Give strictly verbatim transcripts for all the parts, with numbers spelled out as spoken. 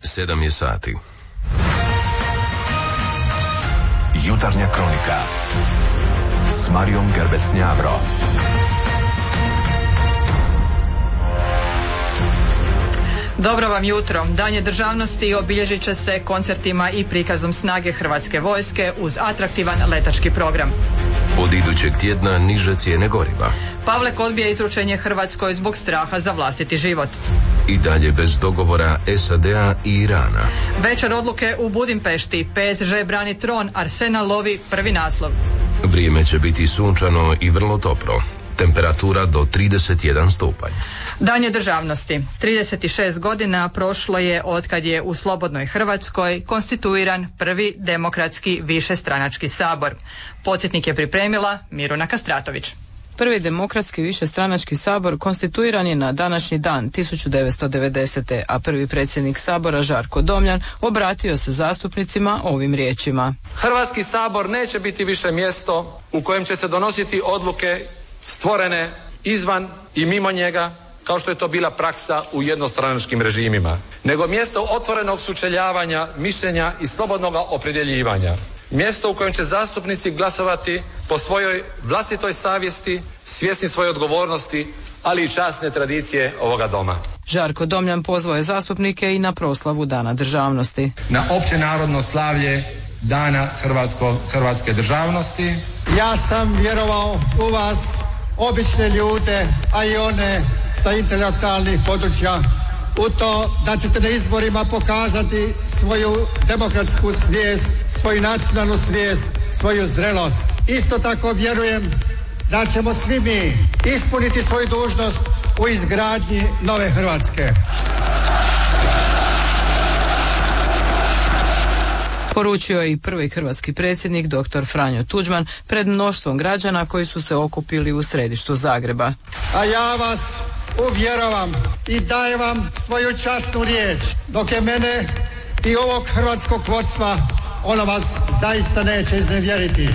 sedam je sati. Jutarnja kronika s Marijom Gerbec-Njavro. Dobro vam jutro. Dan je državnosti obilježit će se koncertima i prikazom snage Hrvatske vojske uz atraktivan letački program. Od idućeg tjedna niže cijene goriva. Pavlek odbija izručenje Hrvatskoj zbog straha za vlastiti život. I dalje bez dogovora S A D A i Irana. Večer odluke u Budimpešti. P S G brani tron, Arsenal lovi prvi naslov. Vrijeme će biti sunčano i vrlo toplo. Temperatura do trideset jedan stupanj. Dan je državnosti. trideset šest godina prošlo je otkad je u slobodnoj Hrvatskoj konstituiran prvi demokratski višestranački sabor. Podsjetnik je pripremila Miruna Kastratović. Prvi demokratski višestranački sabor konstituiran je na današnji dan tisuću devetsto devedesete. a prvi predsjednik sabora Žarko Domjan obratio se zastupnicima ovim riječima. Hrvatski sabor neće biti više mjesto u kojem će se donositi odluke stvorene izvan i mimo njega, kao što je to bila praksa u jednostranačkim režimima, nego mjesto otvorenog sučeljavanja, mišljenja i slobodnog opredjeljivanja. Mjesto u kojem će zastupnici glasovati po svojoj vlastitoj savjesti, svjesni svoje odgovornosti, ali i časne tradicije ovoga doma. Žarko Domjan pozvao je zastupnike i na proslavu Dana državnosti. Na opće narodno slavlje Dana Hrvatsko, Hrvatske državnosti. Ja sam vjerovao u vas, obične ljude, a i one sa intelektualnih područja, u to da ćete na izborima pokazati svoju demokratsku svijest, svoju nacionalnu svijest, svoju zrelost. Isto tako vjerujem da ćemo svi mi ispuniti svoju dužnost u izgradnji nove Hrvatske. Poručio je i prvi hrvatski predsjednik doktor Franjo Tuđman pred mnoštvom građana koji su se okupili u središtu Zagreba. A ja vas uvjeravam i dajem vam svoju časnu riječ, dok je mene i ovog hrvatskog vodstva, ono vas zaista neće iznevjeriti.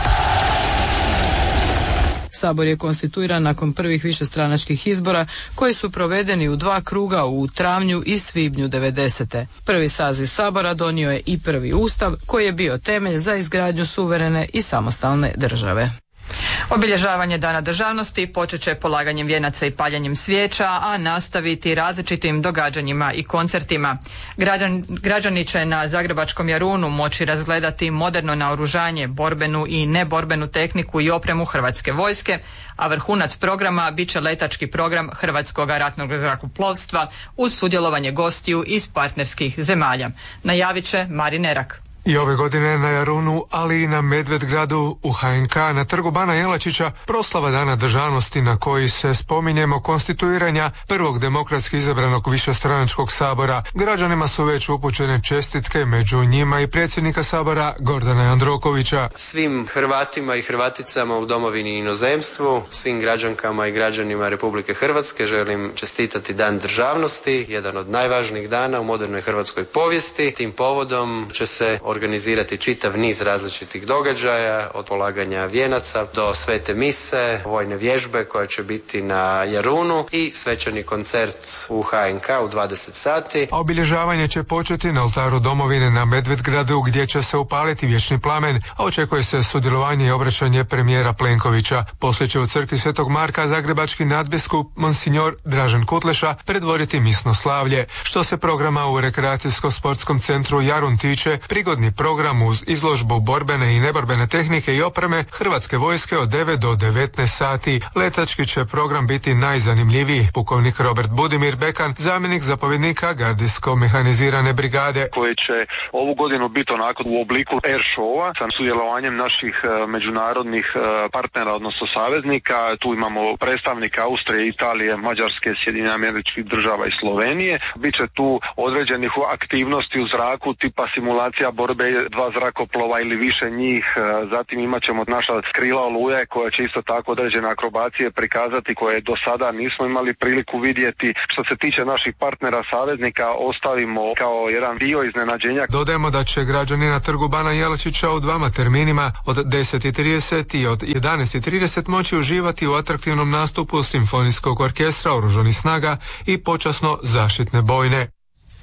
Sabor je konstituiran nakon prvih višestranačkih izbora koji su provedeni u dva kruga u travnju i svibnju devedesete. Prvi saziv Sabora donio je i prvi ustav koji je bio temelj za izgradnju suverene i samostalne države. Obilježavanje Dana državnosti počet će polaganjem vijenaca i paljenjem svijeća, a nastaviti različitim događanjima i koncertima. Građan, građani će na Zagrebačkom Jarunu moći razgledati moderno naoružanje, borbenu i neborbenu tehniku i opremu Hrvatske vojske, a vrhunac programa bit će letački program Hrvatskog ratnog zrakoplovstva uz sudjelovanje gostiju iz partnerskih zemalja. Najavit će Marin Erak. I ove godine na Jarunu, ali i na Medvedgradu u H N K na trgu Bana Jelačića proslava Dana državnosti na koji se spominjemo konstituiranja prvog demokratski izabranog višestranačkog sabora. Građanima su već upućene čestitke, među njima i predsjednika sabora Gordana Jandrokovića. Svim Hrvatima i Hrvaticama u domovini i inozemstvu, svim građankama i građanima Republike Hrvatske želim čestitati Dan državnosti, jedan od najvažnijih dana u modernoj hrvatskoj povijesti. Tim povodom će se organizirati čitav niz različitih događaja, od polaganja vijenaca do svete mise, vojne vježbe koja će biti na Jarunu i svečani koncert u H N K u dvadeset sati. A obilježavanje će početi na oltaru domovine na Medvedgradu gdje će se upaliti vječni plamen, a očekuje se sudjelovanje i obraćanje premijera Plenkovića. Poslije će u crkvi Svetog Marka zagrebački nadbiskup Monsignor Dražen Kutleša predvoditi misno slavlje. Što se programa u rekreacijsko-sportskom centru Jarun tiče, prigodni program uz izložbu borbene i neborbene tehnike i opreme Hrvatske vojske od devet do devetnaest sati. Letački će program biti najzanimljiviji. Pukovnik Robert Budimir Bekan, zamjenik zapovjednika gardijsko-mehanizirane brigade. Koji će ovu godinu biti onako u obliku air showa sa sudjelovanjem naših uh, međunarodnih uh, partnera, odnosno saveznika. Tu imamo predstavnika Austrije, Italije, Mađarske, Sjedinjenih Američkih Država i Slovenije. Biće tu određenih aktivnosti u zraku tipa simulacija borbe dva zrakoplova ili više njih. Zatim imat ćemo naša krila Oluje koja će isto tako određene akrobacije prikazati koje do sada nismo imali priliku vidjeti. Što se tiče naših partnera saveznika ostavimo kao jedan dio iznenađenja. Dodajemo da će građani na trgu Bana Jelačića u dvama terminima od deset i trideset i od jedanaest i trideset moći uživati u atraktivnom nastupu Simfonijskog orkestra Oružanih snaga i počasno zaštitne bojne.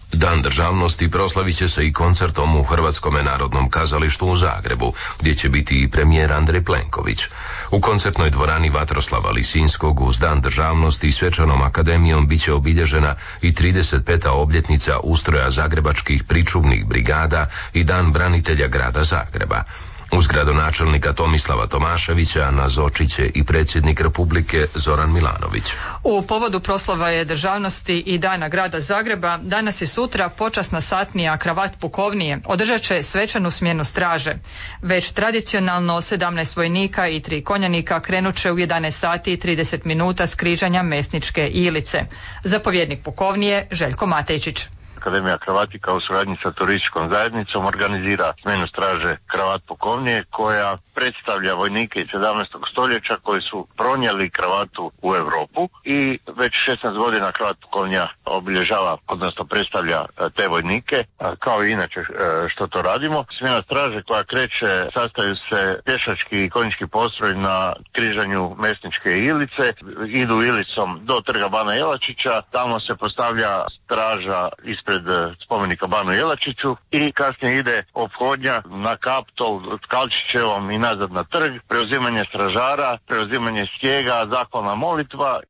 Dan državnosti proslavit će se i koncertom u Hrvatskom narodnom kazalištu u Zagrebu, gdje će biti i premijer Andrej Plenković. U koncertnoj dvorani Vatroslava Lisinskog uz Dan državnosti i svečanom akademijom bit će obilježena i trideset peta obljetnica ustroja zagrebačkih pričuvnih brigada i Dan branitelja grada Zagreba. Uz gradonačelnika Tomislava Tomaševića nazočit će i predsjednik Republike Zoran Milanović. U povodu proslava je državnosti i Dana grada Zagreba danas i sutra počasna satnija kravat pukovnije održat će svečanu smjenu straže. Već tradicionalno sedamnaest vojnika i tri konjanika krenut će u jedanaest sati i trideset minuta s križanja Mesničke Ilice. Zapovjednik pukovnije Željko Matejčić. Akademija kravatika u suradnji sa turističkom zajednicom organizira smjenu straže kravat pukovnije koja predstavlja vojnike iz sedamnaestog stoljeća koji su pronijeli kravatu u Europu i već šesnaest godina kravat pukovnija obilježava, odnosno predstavlja te vojnike, kao i inače što to radimo. Smjena straže koja kreće sastaju se pješački i konjički postroj na križanju Mesničke Ilice, idu Ilicom do trga Bana Jelačića, tamo se postavlja straža ispred spomenika Banu Jelačiću i kasnije ide ophodnja na Kaptol, Tkalčićevom i nazad na trg, preuzimanje stražara, preuzimanje stijega, zahvalna molitva.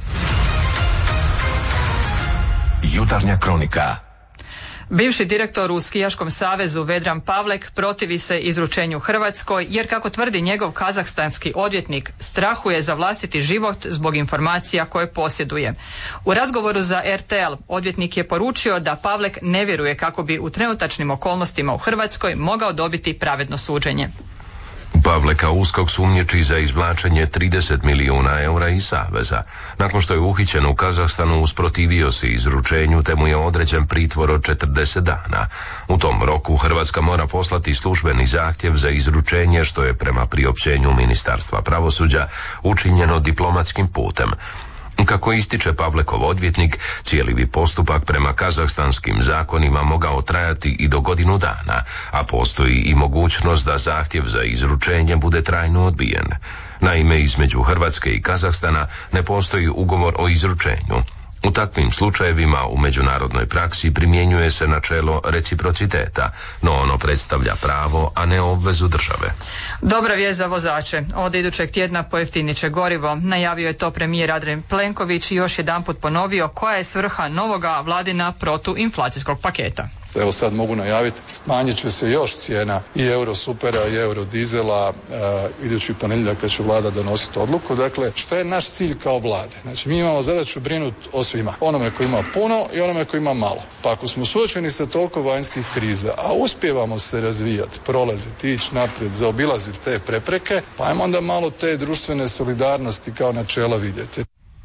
Jutarnja kronika. Bivši direktor u Skijaškom savezu Vedran Pavlek protivi se izručenju Hrvatskoj jer, kako tvrdi njegov kazahstanski odvjetnik, strahuje za vlastiti život zbog informacija koje posjeduje. U razgovoru za R T L odvjetnik je poručio da Pavlek ne vjeruje kako bi u trenutačnim okolnostima u Hrvatskoj mogao dobiti pravedno suđenje. Pavleka USKOK sumnjiči za izvlačenje trideset milijuna eura iz saveza. Nakon što je uhićen u Kazahstanu, usprotivio se izručenju te mu je određen pritvor od četrdeset dana. U tom roku Hrvatska mora poslati službeni zahtjev za izručenje, što je prema priopćenju Ministarstva pravosuđa učinjeno diplomatskim putem. Kako ističe Pavlekov odvjetnik, cijeli bi postupak prema kazahstanskim zakonima mogao trajati i do godinu dana, a postoji i mogućnost da zahtjev za izručenje bude trajno odbijen. Naime, između Hrvatske i Kazahstana ne postoji ugovor o izručenju. U takvim slučajevima u međunarodnoj praksi primjenjuje se načelo reciprociteta, no ono predstavlja pravo, a ne obvezu države. Dobra vijest za vozače. Od idućeg tjedna pojeftinit će gorivo. Najavio je to premijer Andrej Plenković i još jedanput ponovio koja je svrha novoga vladina protuinflacijskog paketa. Evo sad mogu najaviti, smanjit će se još cijena i Eurosupera i Eurodizela e, idući ponedjeljak kad će vlada donositi odluku. Dakle, što je naš cilj kao vlade? Znači, mi imamo zadaću brinuti o svima. Onome koji ima puno i onome koji ima malo. Pa ako smo suočeni sa toliko vanjskih kriza, a uspijevamo se razvijati, prolaziti, ići naprijed, zaobilaziti te prepreke, pa ajmo onda malo te društvene solidarnosti kao načela vidjeti.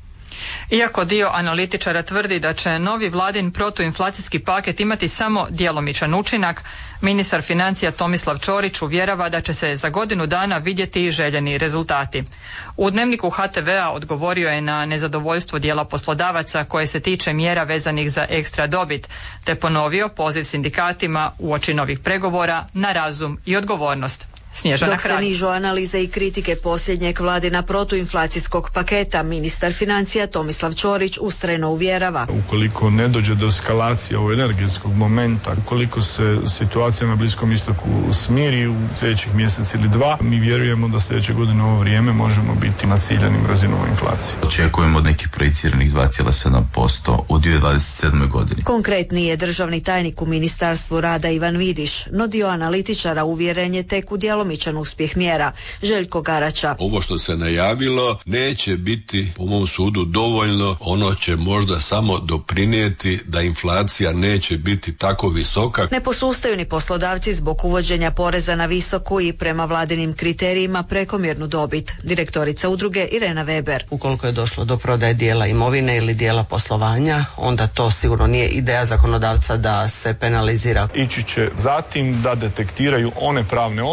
Iako dio analitičara tvrdi da će novi vladin protuinflacijski paket imati samo djelomičan učinak, ministar financija Tomislav Ćorić uvjerava da će se za godinu dana vidjeti željeni rezultati. U Dnevniku H T V-a odgovorio je na nezadovoljstvo dijela poslodavaca koje se tiče mjera vezanih za ekstra dobit, te ponovio poziv sindikatima uoči novih pregovora na razum i odgovornost. Snježana Dok se nižu analize i kritike posljednjeg vladina protuinflacijskog paketa, ministar financija Tomislav Ćorić ustrajno uvjerava. Ukoliko ne dođe do eskalacije ovog energetskog momenta, ukoliko se situacija na Bliskom istoku smiri u sljedećih mjesec ili dva, mi vjerujemo da sljedeće godine u ovo vrijeme možemo biti na ciljanim razinama inflacije. Očekujemo od nekih projiciranih dva zarez sedam posto u dvije tisuće dvadeset sedmoj godini. Konkretni je državni tajnik u Ministarstvu rada Ivan Vidiš, no dio analitičara uvjeren je tek u djelomičan uspjeh mjera. Željko Garača. Ovo što se najavilo neće biti, po mom sudu, dovoljno. Ono će možda samo doprinijeti da inflacija neće biti tako visoka. Ne posustaju ni poslodavci zbog uvođenja poreza na visoku i prema vladinim kriterijima prekomjernu dobit. Direktorica udruge Irena Weber. Ukoliko je došlo do prodaje dijela imovine ili dijela poslovanja, onda to sigurno nije ideja zakonodavca da se penalizira. Ići će zatim da detektiraju one pravne osobe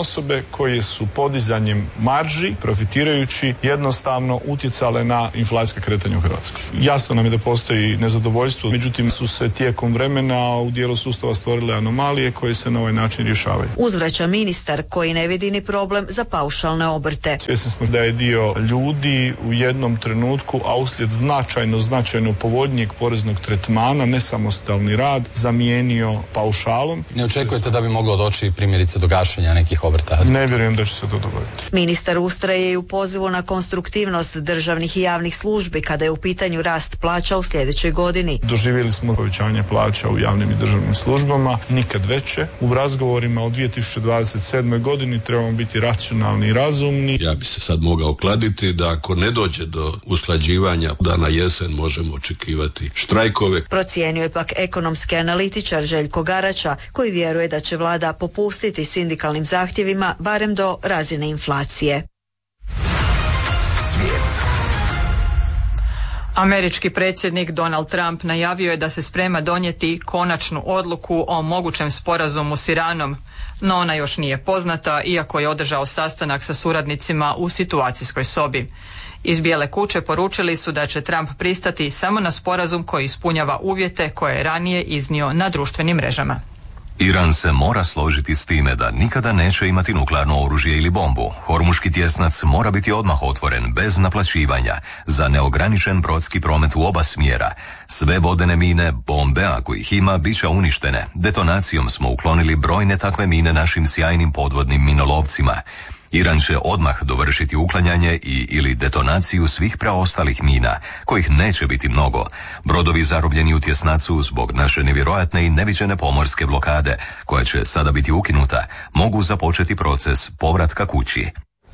države koje su podizanjem marži, profitirajući, jednostavno utjecale na inflacijska kretanja u Hrvatskoj. Jasno nam je da postoji nezadovoljstvo, međutim su se tijekom vremena u dijelu sustava stvorile anomalije koje se na ovaj način rješavaju. Uzvraća ministar koji ne vidi ni problem za paušalne obrte. Svjesni smo da je dio ljudi u jednom trenutku, a uslijed značajno, značajno povoljnijeg poreznog tretmana, nesamostalni rad, zamijenio paušalom. Ne očekujete da bi moglo doći primjerice do gašenja nekih obrta? Ne vjerujem da će se to dogoditi. Ministar ustraje i u pozivu na konstruktivnost državnih i javnih službi kada je u pitanju rast plaća u sljedećoj godini. Doživjeli smo povećanje plaća u javnim i državnim službama, nikad veće. U razgovorima o dvije tisuće dvadeset sedmoj godini trebamo biti racionalni i razumni. Ja bi se sad mogao kladiti da ako ne dođe do usklađivanja, da na jesen možemo očekivati štrajkove. Procijenio je pak ekonomski analitičar Željko Garača, koji vjeruje da će vlada popustiti sindikalnim zahtjevima barem do razine inflacije. Američki predsjednik Donald Trump najavio je da se sprema donijeti konačnu odluku o mogućem sporazumu s Iranom, no ona još nije poznata, iako je održao sastanak sa suradnicima u situacijskoj sobi. Iz Bijele kuće poručili su da će Trump pristati samo na sporazum koji ispunjava uvjete koje je ranije iznio na društvenim mrežama. Iran se mora složiti s time da nikada neće imati nuklearno oružje ili bombu. Hormuški tjesnac mora biti odmah otvoren, bez naplaćivanja, za neograničen brodski promet u oba smjera. Sve vodene mine, bombe, ako ih ima, bit će uništene. Detonacijom smo uklonili brojne takve mine našim sjajnim podvodnim minolovcima. Iran će odmah dovršiti uklanjanje i ili detonaciju svih preostalih mina, kojih neće biti mnogo. Brodovi zarobljeni u tjesnacu zbog naše nevjerojatne i neviđene pomorske blokade, koja će sada biti ukinuta, mogu započeti proces povratka kući.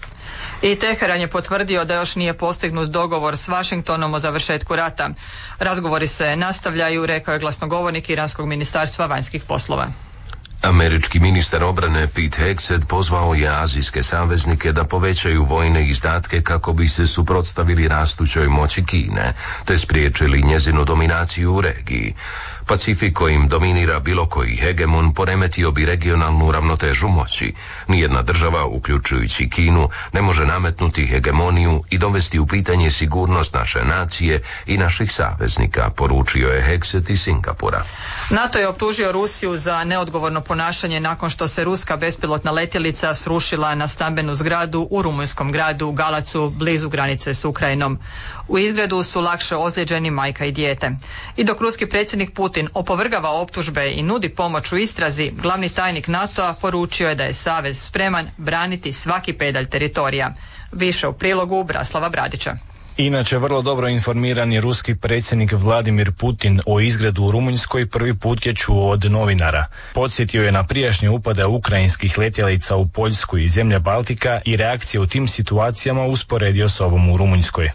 I Teheran je potvrdio da još nije postignut dogovor s Washingtonom o završetku rata. Razgovori se nastavljaju, rekao je glasnogovornik Iranskog ministarstva vanjskih poslova. Američki ministar obrane Pete Hegseth pozvao je azijske saveznike da povećaju vojne izdatke kako bi se suprotstavili rastućoj moći Kine, te spriječili njezinu dominaciju u regiji. Pacifik kojim dominira bilo koji hegemon poremetio bi regionalnu ravnotežu moći. Nijedna država, uključujući Kinu, ne može nametnuti hegemoniju i dovesti u pitanje sigurnost naše nacije i naših saveznika, poručio je Hegseth iz Singapura. NATO je optužio Rusiju za neodgovorno ponašanje nakon što se ruska bespilotna letjelica srušila na stambenu zgradu u rumunjskom gradu Galacu, blizu granice s Ukrajinom. U izgredu su lakše ozlijeđeni majka i dijete. I dok ruski predsjednik Putin opovrgava optužbe i nudi pomoć u istrazi, glavni tajnik NATO-a poručio je da je savez spreman braniti svaki pedalj teritorija. Više u prilogu Braslava Bradića. Inače, vrlo dobro informirani ruski predsjednik Vladimir Putin o izgredu u Rumunjskoj prvi put je čuo od novinara. Podsjetio je na prijašnje upade ukrajinskih letjelica u Poljsku i zemlje Baltika i reakcije u tim situacijama usporedio s ovom u Rumunjskoj.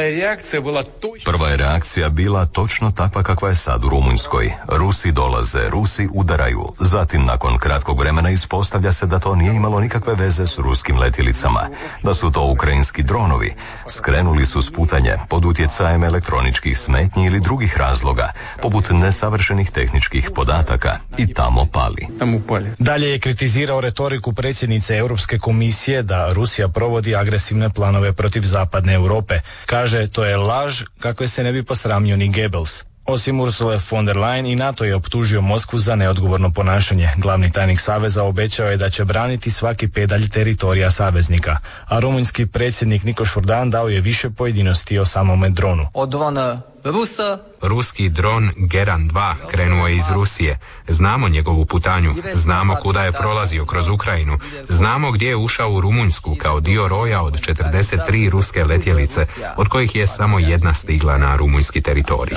Prva je reakcija bila točno takva kakva je sad u Rumunjskoj. Rusi dolaze, Rusi udaraju. Zatim, nakon kratkog vremena, ispostavlja se da to nije imalo nikakve veze s ruskim letjelicama, da su to ukrajinski dronovi. Skrenuli su s putanje pod utjecajem elektroničkih smetnji ili drugih razloga, poput nesavršenih tehničkih podataka, i tamo pali. Dalje je kritizirao retoriku predsjednice Europske komisije da Rusija provodi agresivne planove protiv zapadne Europe. Kaže, to je laž kakve se ne bi posramio ni Goebbels. Osim Ursule von der Leyen, i NATO je optužio Moskvu za neodgovorno ponašanje. Glavni tajnik saveza obećao je da će braniti svaki pedalj teritorija saveznika, a rumunjski predsjednik Nikoš Urdan dao je više pojedinosti o samome dronu. Od drona Rusa. Ruski dron Geran dva krenuo je iz Rusije. Znamo njegovu putanju, znamo kuda je prolazio kroz Ukrajinu, znamo gdje je ušao u Rumunjsku kao dio roja od četrdeset tri ruske letjelice, od kojih je samo jedna stigla na rumunjski teritorij.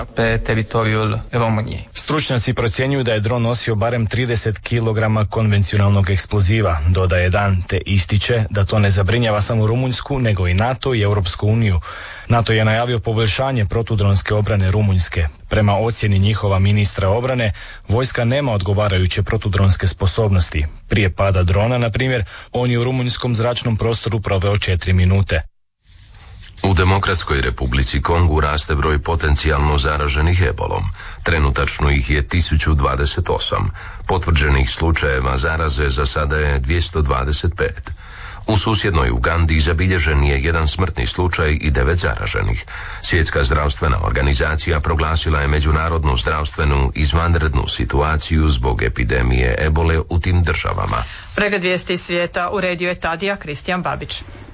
Stručnjaci procjenjuju da je dron nosio barem trideset kilograma konvencionalnog eksploziva, dodaje Dan, te ističe da to ne zabrinjava samo Rumunjsku, nego i NATO i Europsku uniju. NATO je najavio poboljšanje protudronske obrane Rumunjske. Prema ocjeni njihova ministra obrane, vojska nema odgovarajuće protudronske sposobnosti. Prije pada drona, na primjer, on je u rumunjskom zračnom prostoru proveo četiri minute. U Demokratskoj Republici Kongu raste broj potencijalno zaraženih ebolom. Trenutačno ih je tisuću dvadeset osam. Potvrđenih slučajeva zaraze za sada je dvjesto dvadeset pet. U susjednoj Ugandi zabilježen je jedan smrtni slučaj i devet zaraženih. Svjetska zdravstvena organizacija proglasila je međunarodnu zdravstvenu izvanrednu situaciju zbog epidemije ebole u tim državama. Pregled vijesti iz svijeta uredio je Tadija Kristijan Babić.